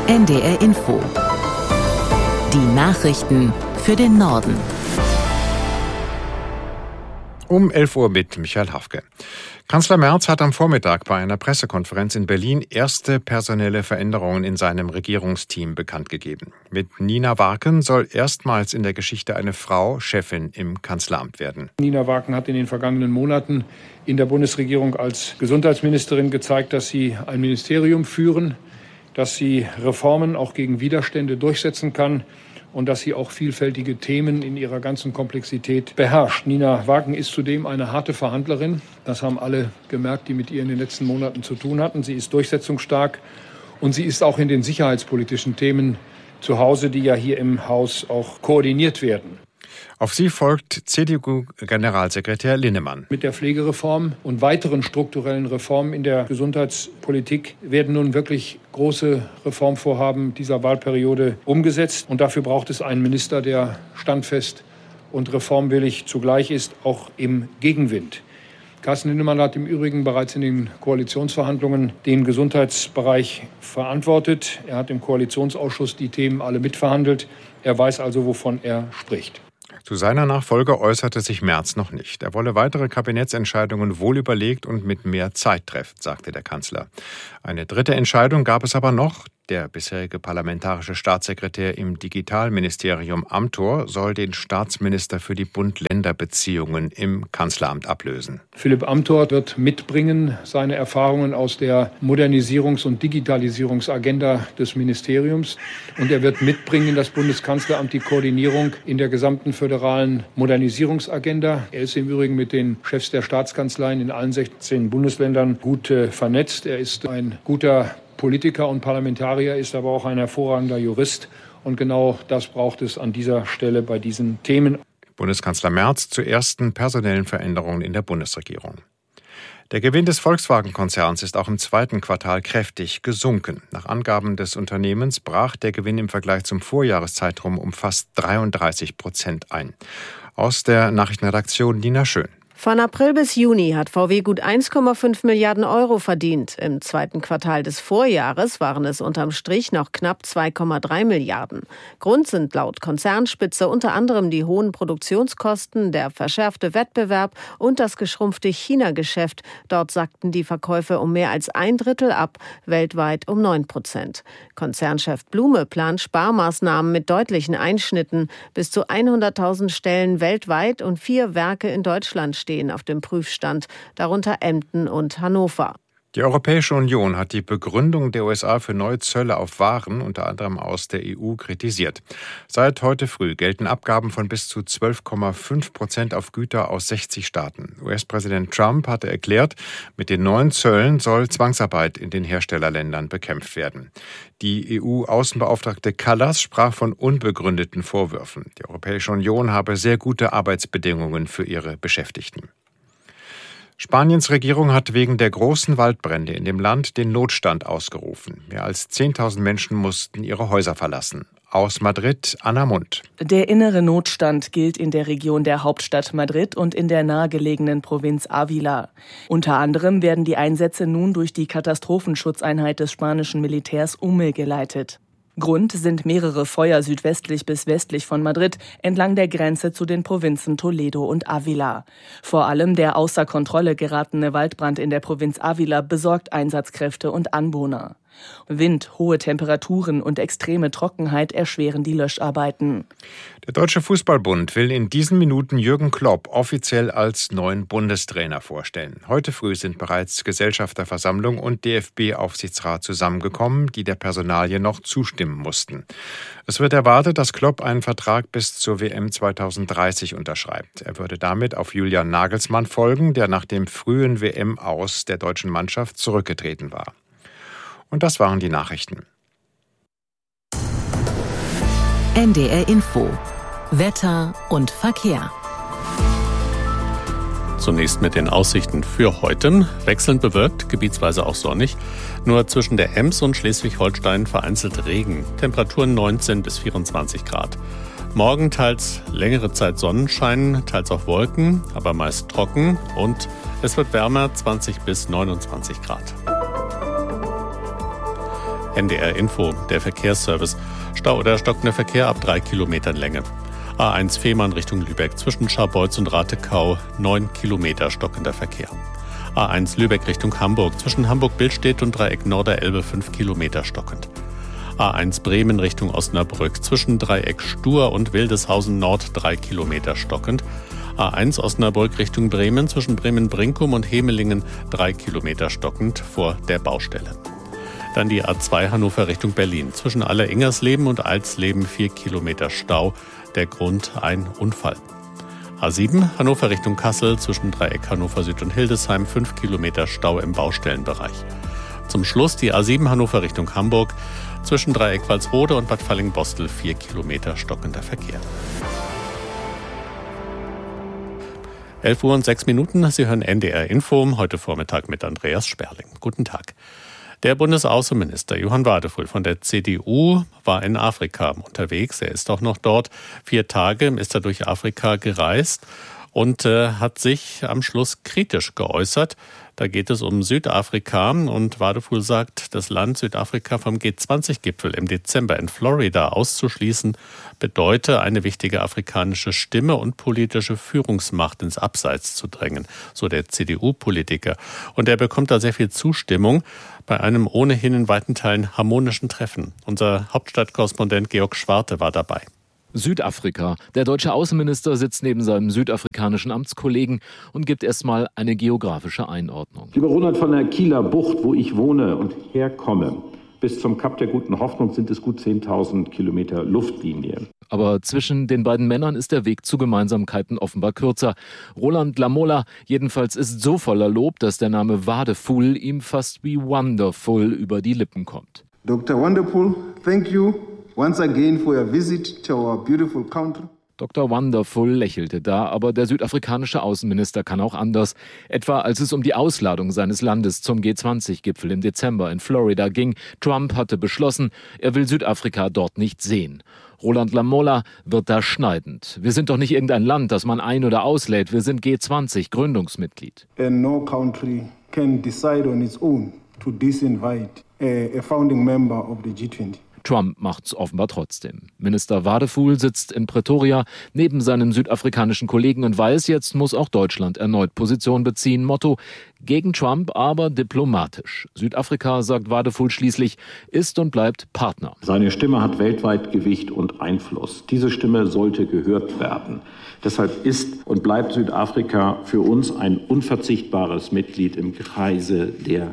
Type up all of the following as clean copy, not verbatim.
NDR Info. Die Nachrichten für den Norden. Um 11 Uhr mit Michael Hafke. Kanzler Merz hat am Vormittag bei einer Pressekonferenz in Berlin erste personelle Veränderungen in seinem Regierungsteam bekannt gegeben. Mit Nina Warken soll erstmals in der Geschichte eine Frau Chefin im Kanzleramt werden. Nina Warken hat in den vergangenen Monaten in der Bundesregierung als Gesundheitsministerin gezeigt, dass sie ein Ministerium führen, dass sie Reformen auch gegen Widerstände durchsetzen kann und dass sie auch vielfältige Themen in ihrer ganzen Komplexität beherrscht. Nina Warken ist zudem eine harte Verhandlerin. Das haben alle gemerkt, die mit ihr in den letzten Monaten zu tun hatten. Sie ist durchsetzungsstark und sie ist auch in den sicherheitspolitischen Themen zu Hause, die ja hier im Haus auch koordiniert werden. Auf sie folgt CDU-Generalsekretär Linnemann. Mit der Pflegereform und weiteren strukturellen Reformen in der Gesundheitspolitik werden nun wirklich große Reformvorhaben dieser Wahlperiode umgesetzt. Und dafür braucht es einen Minister, der standfest und reformwillig zugleich ist, auch im Gegenwind. Carsten Linnemann hat im Übrigen bereits in den Koalitionsverhandlungen den Gesundheitsbereich verantwortet. Er hat im Koalitionsausschuss die Themen alle mitverhandelt. Er weiß also, wovon er spricht. Zu seiner Nachfolge äußerte sich Merz noch nicht. Er wolle weitere Kabinettsentscheidungen wohlüberlegt und mit mehr Zeit treffen, sagte der Kanzler. Eine dritte Entscheidung gab es aber noch. Der bisherige parlamentarische Staatssekretär im Digitalministerium Amthor soll den Staatsminister für die Bund-Länder-Beziehungen im Kanzleramt ablösen. Philipp Amthor wird mitbringen seine Erfahrungen aus der Modernisierungs- und Digitalisierungsagenda des Ministeriums. Und er wird mitbringen in das Bundeskanzleramt die Koordinierung in der gesamten föderalen Modernisierungsagenda. Er ist im Übrigen mit den Chefs der Staatskanzleien in allen 16 Bundesländern gut vernetzt. Er ist ein guter Politiker und Parlamentarier, ist aber auch ein hervorragender Jurist. Und genau das braucht es an dieser Stelle bei diesen Themen. Bundeskanzler Merz zu ersten personellen Veränderungen in der Bundesregierung. Der Gewinn des Volkswagen-Konzerns ist auch im zweiten Quartal kräftig gesunken. Nach Angaben des Unternehmens brach der Gewinn im Vergleich zum Vorjahreszeitraum um fast 33% ein. Aus der Nachrichtenredaktion Nina Schön. Von April bis Juni hat VW gut 1,5 Milliarden Euro verdient. Im zweiten Quartal des Vorjahres waren es unterm Strich noch knapp 2,3 Milliarden. Grund sind laut Konzernspitze unter anderem die hohen Produktionskosten, der verschärfte Wettbewerb und das geschrumpfte China-Geschäft. Dort sackten die Verkäufe um mehr als 1/3 ab, weltweit um 9%. Konzernchef Blume plant Sparmaßnahmen mit deutlichen Einschnitten. Bis zu 100.000 Stellen weltweit und 4 Werke in Deutschland stehen auf dem Prüfstand, darunter Emden und Hannover. Die Europäische Union hat die Begründung der USA für neue Zölle auf Waren, unter anderem aus der EU, kritisiert. Seit heute früh gelten Abgaben von bis zu 12,5% auf Güter aus 60 Staaten. US-Präsident Trump hatte erklärt, mit den neuen Zöllen soll Zwangsarbeit in den Herstellerländern bekämpft werden. Die EU-Außenbeauftragte Kallas sprach von unbegründeten Vorwürfen. Die Europäische Union habe sehr gute Arbeitsbedingungen für ihre Beschäftigten. Spaniens Regierung hat wegen der großen Waldbrände in dem Land den Notstand ausgerufen. Mehr als 10.000 Menschen mussten ihre Häuser verlassen. Aus Madrid, Anna Mund. Der innere Notstand gilt in der Region der Hauptstadt Madrid und in der nahegelegenen Provinz Ávila. Unter anderem werden die Einsätze nun durch die Katastrophenschutzeinheit des spanischen Militärs UME geleitet. Grund sind mehrere Feuer südwestlich bis westlich von Madrid entlang der Grenze zu den Provinzen Toledo und Ávila. Vor allem der außer Kontrolle geratene Waldbrand in der Provinz Ávila besorgt Einsatzkräfte und Anwohner. Wind, hohe Temperaturen und extreme Trockenheit erschweren die Löscharbeiten. Der Deutsche Fußballbund will in diesen Minuten Jürgen Klopp offiziell als neuen Bundestrainer vorstellen. Heute früh sind bereits Gesellschafterversammlung und DFB-Aufsichtsrat zusammengekommen, die der Personalie noch zustimmen mussten. Es wird erwartet, dass Klopp einen Vertrag bis zur WM 2030 unterschreibt. Er würde damit auf Julian Nagelsmann folgen, der nach dem frühen WM-Aus der deutschen Mannschaft zurückgetreten war. Und das waren die Nachrichten. NDR Info. Wetter und Verkehr. Zunächst mit den Aussichten für heute. Wechselnd bewölkt, gebietsweise auch sonnig. Nur zwischen der Ems und Schleswig-Holstein vereinzelt Regen. Temperaturen 19 bis 24 Grad. Morgen teils längere Zeit Sonnenschein, teils auch Wolken, aber meist trocken. Und es wird wärmer, 20 bis 29 Grad. NDR Info, der Verkehrsservice. Stau oder stockender Verkehr ab 3 Kilometern Länge. A1 Fehmarn Richtung Lübeck zwischen Scharbeutz und Ratekau 9 Kilometer stockender Verkehr. A1 Lübeck Richtung Hamburg zwischen Hamburg-Billstedt und Dreieck Norderelbe 5 Kilometer stockend. A1 Bremen Richtung Osnabrück zwischen Dreieck Stur und Wildeshausen Nord 3 Kilometer stockend. A1 Osnabrück Richtung Bremen zwischen Bremen-Brinkum und Hemelingen 3 Kilometer stockend vor der Baustelle. Dann die A2 Hannover Richtung Berlin zwischen Alleringersleben und Alsleben 4 Kilometer Stau. Der Grund ein Unfall. A7 Hannover Richtung Kassel zwischen Dreieck Hannover Süd und Hildesheim 5 Kilometer Stau im Baustellenbereich. Zum Schluss die A7 Hannover Richtung Hamburg zwischen Dreieck Walsrode und Bad Fallingbostel 4 Kilometer stockender Verkehr. 11 Uhr und 6 Minuten. Sie hören NDR Info, heute Vormittag mit Andreas Sperling. Guten Tag. Der Bundesaußenminister Johann Wadefull von der CDU war in Afrika unterwegs. Er ist auch noch dort. 4 Tage ist er durch Afrika gereist und hat sich am Schluss kritisch geäußert. Da geht es um Südafrika und Wadefull sagt, das Land Südafrika vom G20-Gipfel im Dezember in Florida auszuschließen, bedeute, eine wichtige afrikanische Stimme und politische Führungsmacht ins Abseits zu drängen, so der CDU-Politiker. Und er bekommt da sehr viel Zustimmung bei einem ohnehin in weiten Teilen harmonischen Treffen. Unser Hauptstadtkorrespondent Georg Schwarte war dabei. Südafrika. Der deutsche Außenminister sitzt neben seinem südafrikanischen Amtskollegen und gibt erstmal eine geografische Einordnung. Lieber Ronald, von der Kieler Bucht, wo ich wohne und herkomme, bis zum Kap der Guten Hoffnung sind es gut 10.000 Kilometer Luftlinie. Aber zwischen den beiden Männern ist der Weg zu Gemeinsamkeiten offenbar kürzer. Roland Lamola jedenfalls ist so voller Lob, dass der Name Wadefull ihm fast wie Wonderful über die Lippen kommt. Dr. Wonderful, thank you once again for your visit to our beautiful country. Dr. Wonderful lächelte da, aber der südafrikanische Außenminister kann auch anders. Etwa als es um die Ausladung seines Landes zum G20-Gipfel im Dezember in Florida ging. Trump hatte beschlossen, er will Südafrika dort nicht sehen. Roland Lamola wird da schneidend. Wir sind doch nicht irgendein Land, das man ein- oder auslädt. Wir sind G20-Gründungsmitglied. And no country can decide on its own to disinvite a founding member of the G20. Trump macht's offenbar trotzdem. Minister Wadefull sitzt in Pretoria neben seinem südafrikanischen Kollegen und weiß, jetzt muss auch Deutschland erneut Position beziehen. Motto: gegen Trump, aber diplomatisch. Südafrika, sagt Wadefull schließlich, ist und bleibt Partner. Seine Stimme hat weltweit Gewicht und Einfluss. Diese Stimme sollte gehört werden. Deshalb ist und bleibt Südafrika für uns ein unverzichtbares Mitglied im Kreise der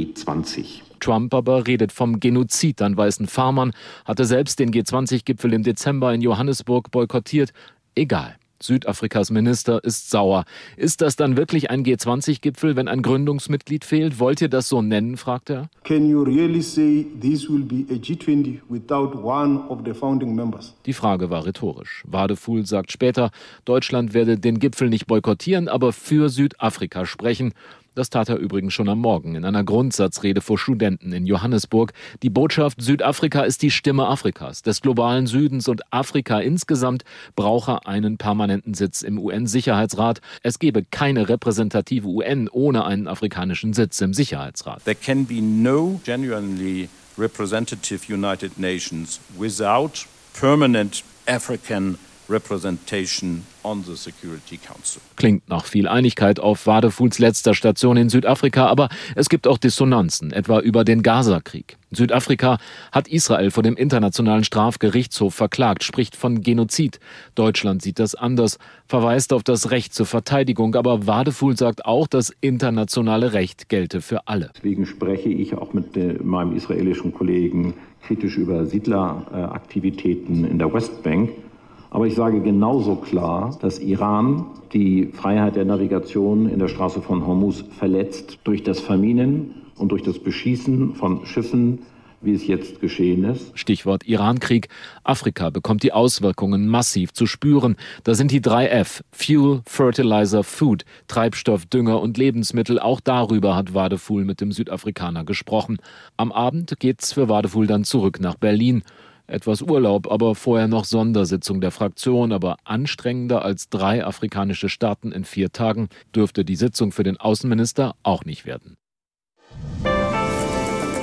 G20. Trump aber redet vom Genozid an weißen Farmern, hatte selbst den G20-Gipfel im Dezember in Johannesburg boykottiert. Egal. Südafrikas Minister ist sauer. Ist das dann wirklich ein G20-Gipfel, wenn ein Gründungsmitglied fehlt? Wollt ihr das so nennen, fragt er. Can you really say this will be a G20 without one of the founding members? Die Frage war rhetorisch. Wadefull sagt später, Deutschland werde den Gipfel nicht boykottieren, aber für Südafrika sprechen. Das tat er übrigens schon am Morgen in einer Grundsatzrede vor Studenten in Johannesburg. Die Botschaft: Südafrika ist die Stimme Afrikas, des globalen Südens, und Afrika insgesamt brauche einen permanenten Sitz im UN-Sicherheitsrat. Es gebe keine repräsentative UN ohne einen afrikanischen Sitz im Sicherheitsrat. There can be no genuinely representative United Nations without permanent African representation on the Security Council. Klingt nach viel Einigkeit auf Wadefulls letzter Station in Südafrika, aber es gibt auch Dissonanzen, etwa über den Gaza-Krieg. Südafrika hat Israel vor dem Internationalen Strafgerichtshof verklagt, spricht von Genozid. Deutschland sieht das anders, verweist auf das Recht zur Verteidigung, aber Wadefull sagt auch, das internationale Recht gelte für alle. Deswegen spreche ich auch mit meinem israelischen Kollegen kritisch über Siedleraktivitäten in der Westbank. Aber ich sage genauso klar, dass Iran die Freiheit der Navigation in der Straße von Hormuz verletzt durch das Verminen und durch das Beschießen von Schiffen, wie es jetzt geschehen ist. Stichwort Iran-Krieg. Afrika bekommt die Auswirkungen massiv zu spüren. Da sind die 3 F: Fuel, Fertilizer, Food, Treibstoff, Dünger und Lebensmittel. Auch darüber hat Wadefull mit dem Südafrikaner gesprochen. Am Abend geht's für Wadefull dann zurück nach Berlin. Etwas Urlaub, aber vorher noch Sondersitzung der Fraktion. Aber anstrengender als 3 afrikanische Staaten in 4 Tagen dürfte die Sitzung für den Außenminister auch nicht werden.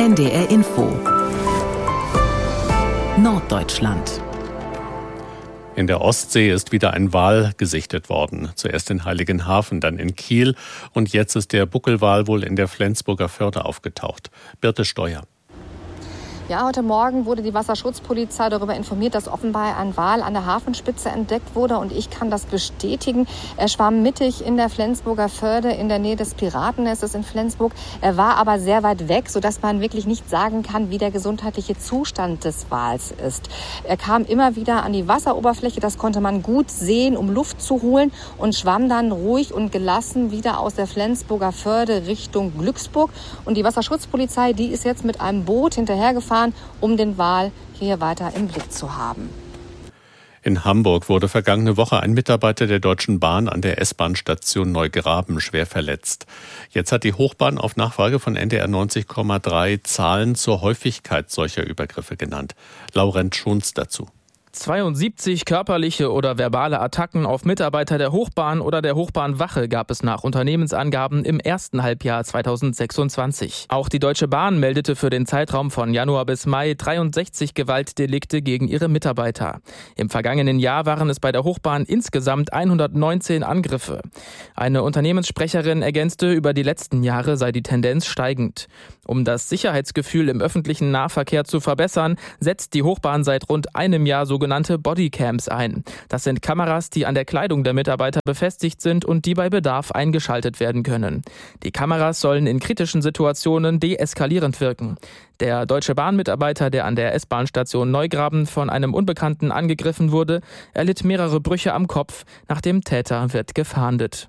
NDR Info Norddeutschland. In der Ostsee ist wieder ein Wal gesichtet worden. Zuerst in Heiligenhafen, dann in Kiel und jetzt ist der Buckelwal wohl in der Flensburger Förde aufgetaucht. Birte Steuer. Ja, heute Morgen wurde die Wasserschutzpolizei darüber informiert, dass offenbar ein Wal an der Hafenspitze entdeckt wurde. Und ich kann das bestätigen. Er schwamm mittig in der Flensburger Förde in der Nähe des Piratennestes in Flensburg. Er war aber sehr weit weg, sodass man wirklich nicht sagen kann, wie der gesundheitliche Zustand des Wals ist. Er kam immer wieder an die Wasseroberfläche, das konnte man gut sehen, um Luft zu holen, und schwamm dann ruhig und gelassen wieder aus der Flensburger Förde Richtung Glücksburg. Und die Wasserschutzpolizei, die ist jetzt mit einem Boot hinterhergefahren, um den Wal hier weiter im Blick zu haben. In Hamburg wurde vergangene Woche ein Mitarbeiter der Deutschen Bahn an der S-Bahn-Station Neugraben schwer verletzt. Jetzt hat die Hochbahn auf Nachfrage von NDR 90,3 Zahlen zur Häufigkeit solcher Übergriffe genannt. Laurent Schunz dazu. 72 körperliche oder verbale Attacken auf Mitarbeiter der Hochbahn oder der Hochbahnwache gab es nach Unternehmensangaben im ersten Halbjahr 2026. Auch die Deutsche Bahn meldete für den Zeitraum von Januar bis Mai 63 Gewaltdelikte gegen ihre Mitarbeiter. Im vergangenen Jahr waren es bei der Hochbahn insgesamt 119 Angriffe. Eine Unternehmenssprecherin ergänzte, über die letzten Jahre sei die Tendenz steigend. Um das Sicherheitsgefühl im öffentlichen Nahverkehr zu verbessern, setzt die Hochbahn seit rund einem Jahr sogenannte Bodycams ein. Das sind Kameras, die an der Kleidung der Mitarbeiter befestigt sind und die bei Bedarf eingeschaltet werden können. Die Kameras sollen in kritischen Situationen deeskalierend wirken. Der Deutsche Bahn-Mitarbeiter, der an der S-Bahn-Station Neugraben von einem Unbekannten angegriffen wurde, erlitt mehrere Brüche am Kopf. Nach dem Täter wird gefahndet.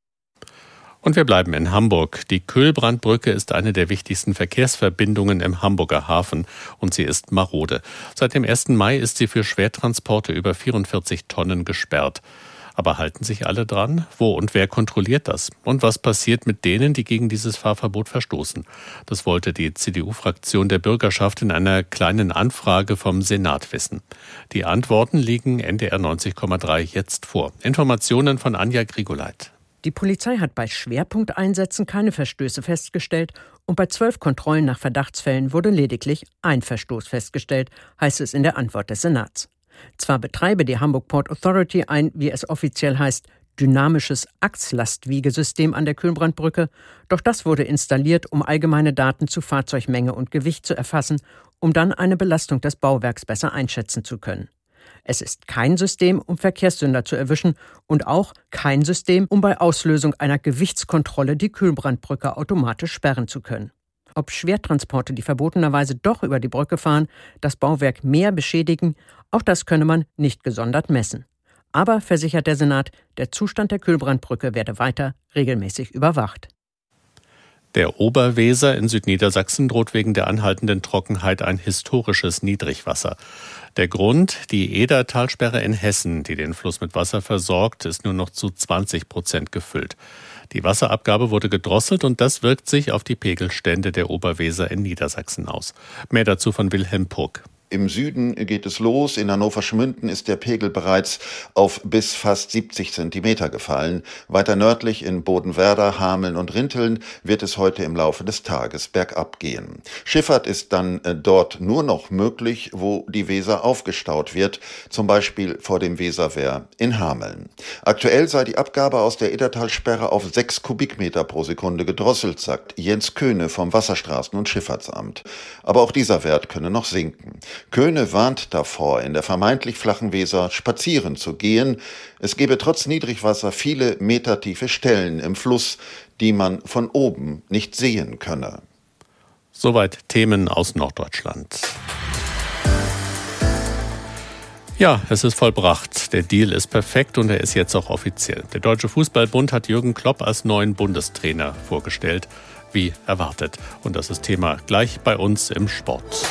Und wir bleiben in Hamburg. Die Köhlbrandbrücke ist eine der wichtigsten Verkehrsverbindungen im Hamburger Hafen und sie ist marode. Seit dem 1. Mai ist sie für Schwertransporte über 44 Tonnen gesperrt. Aber halten sich alle dran? Wo und wer kontrolliert das? Und was passiert mit denen, die gegen dieses Fahrverbot verstoßen? Das wollte die CDU-Fraktion der Bürgerschaft in einer kleinen Anfrage vom Senat wissen. Die Antworten liegen NDR 90,3 jetzt vor. Informationen von Anja Grigoleit. Die Polizei hat bei Schwerpunkteinsätzen keine Verstöße festgestellt und bei 12 Kontrollen nach Verdachtsfällen wurde lediglich ein Verstoß festgestellt, heißt es in der Antwort des Senats. Zwar betreibe die Hamburg Port Authority ein, wie es offiziell heißt, dynamisches Achslastwiegesystem an der Köhlbrandbrücke, doch das wurde installiert, um allgemeine Daten zu Fahrzeugmenge und Gewicht zu erfassen, um dann eine Belastung des Bauwerks besser einschätzen zu können. Es ist kein System, um Verkehrssünder zu erwischen und auch kein System, um bei Auslösung einer Gewichtskontrolle die Köhlbrandbrücke automatisch sperren zu können. Ob Schwertransporte, die verbotenerweise doch über die Brücke fahren, das Bauwerk mehr beschädigen, auch das könne man nicht gesondert messen. Aber, versichert der Senat, der Zustand der Köhlbrandbrücke werde weiter regelmäßig überwacht. Der Oberweser in Südniedersachsen droht wegen der anhaltenden Trockenheit ein historisches Niedrigwasser. Der Grund, die Edertalsperre in Hessen, die den Fluss mit Wasser versorgt, ist nur noch zu 20% gefüllt. Die Wasserabgabe wurde gedrosselt und das wirkt sich auf die Pegelstände der Oberweser in Niedersachsen aus. Mehr dazu von Wilhelm Purk. Im Süden geht es los. In Hannover-Schmünden ist der Pegel bereits auf bis fast 70 Zentimeter gefallen. Weiter nördlich in Bodenwerder, Hameln und Rinteln wird es heute im Laufe des Tages bergab gehen. Schifffahrt ist dann dort nur noch möglich, wo die Weser aufgestaut wird, zum Beispiel vor dem Weserwehr in Hameln. Aktuell sei die Abgabe aus der Edertalsperre auf 6 Kubikmeter pro Sekunde gedrosselt, sagt Jens Köhne vom Wasserstraßen- und Schifffahrtsamt. Aber auch dieser Wert könne noch sinken. Köhne warnt davor, in der vermeintlich flachen Weser spazieren zu gehen. Es gebe trotz Niedrigwasser viele metertiefe Stellen im Fluss, die man von oben nicht sehen könne. Soweit Themen aus Norddeutschland. Ja, es ist vollbracht. Der Deal ist perfekt und er ist jetzt auch offiziell. Der Deutsche Fußballbund hat Jürgen Klopp als neuen Bundestrainer vorgestellt, wie erwartet. Und das ist Thema gleich bei uns im Sport.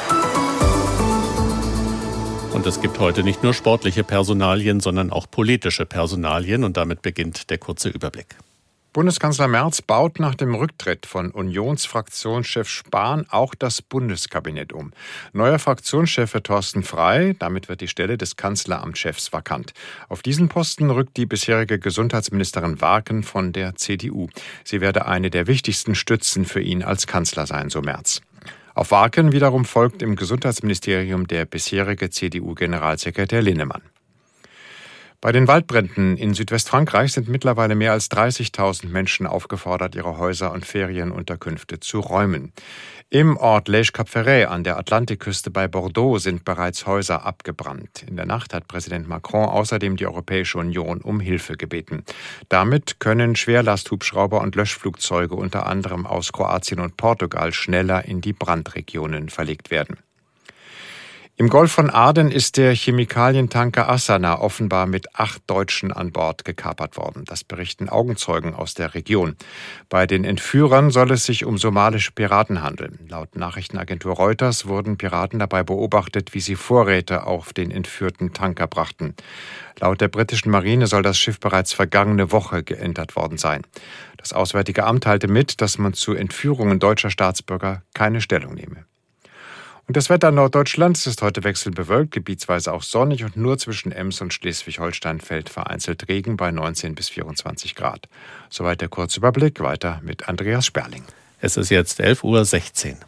Und es gibt heute nicht nur sportliche Personalien, sondern auch politische Personalien. Und damit beginnt der kurze Überblick. Bundeskanzler Merz baut nach dem Rücktritt von Unionsfraktionschef Spahn auch das Bundeskabinett um. Neuer Fraktionschef wird Thorsten Frey. Damit wird die Stelle des Kanzleramtschefs vakant. Auf diesen Posten rückt die bisherige Gesundheitsministerin Warken von der CDU. Sie werde eine der wichtigsten Stützen für ihn als Kanzler sein, so Merz. Auf Warken wiederum folgt im Gesundheitsministerium der bisherige CDU-Generalsekretär Linnemann. Bei den Waldbränden in Südwestfrankreich sind mittlerweile mehr als 30.000 Menschen aufgefordert, ihre Häuser und Ferienunterkünfte zu räumen. Im Ort Lège-Cap-Ferret an der Atlantikküste bei Bordeaux sind bereits Häuser abgebrannt. In der Nacht hat Präsident Macron außerdem die Europäische Union um Hilfe gebeten. Damit können Schwerlasthubschrauber und Löschflugzeuge unter anderem aus Kroatien und Portugal schneller in die Brandregionen verlegt werden. Im Golf von Aden ist der Chemikalientanker Asana offenbar mit 8 Deutschen an Bord gekapert worden. Das berichten Augenzeugen aus der Region. Bei den Entführern soll es sich um somalische Piraten handeln. Laut Nachrichtenagentur Reuters wurden Piraten dabei beobachtet, wie sie Vorräte auf den entführten Tanker brachten. Laut der britischen Marine soll das Schiff bereits vergangene Woche geentert worden sein. Das Auswärtige Amt teilte mit, dass man zu Entführungen deutscher Staatsbürger keine Stellung nehme. Und das Wetter Norddeutschlands ist heute wechselbewölkt, gebietsweise auch sonnig und nur zwischen Ems und Schleswig-Holstein fällt vereinzelt Regen bei 19 bis 24 Grad. Soweit der Kurzüberblick, weiter mit Andreas Sperling. Es ist jetzt 11:16 Uhr.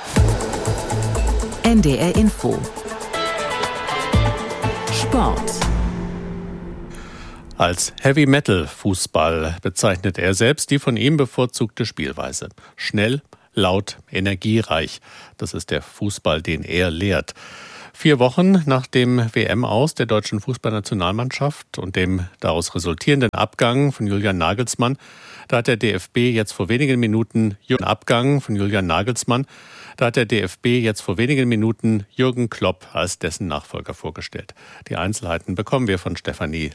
NDR Info. Sport. Als Heavy Metal Fußball bezeichnet er selbst die von ihm bevorzugte Spielweise. Schnell, laut, energiereich. Das ist der Fußball, den er lehrt. 4 Wochen nach dem WM-Aus der deutschen Fußballnationalmannschaft und dem daraus resultierenden Abgang von Julian Nagelsmann, da hat der DFB jetzt vor wenigen Minuten Jürgen Klopp als dessen Nachfolger vorgestellt. Die Einzelheiten bekommen wir von Stefanie